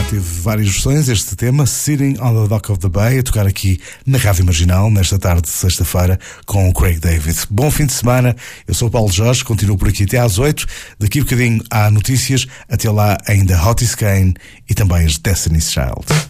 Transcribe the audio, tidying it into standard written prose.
Teve várias versões este tema, Sitting on the Dock of the Bay, a tocar aqui na Rádio Marginal, nesta tarde de sexta-feira, com o Craig David. Bom fim de semana, eu sou o Paulo Jorge, continuo por aqui até às 8. Daqui a bocadinho há notícias, até lá ainda Otis Kane e também as Destiny's Child.